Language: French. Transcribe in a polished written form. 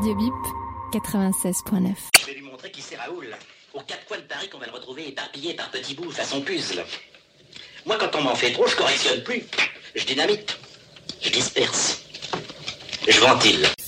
Radio Bip 96.9. Je vais lui montrer qui c'est Raoul. Aux quatre coins de Paris qu'on va le retrouver éparpillé par petits bouts façon puzzle. Moi, quand on m'en fait trop, je correctionne plus. Je dynamite. Je disperse. Je ventile.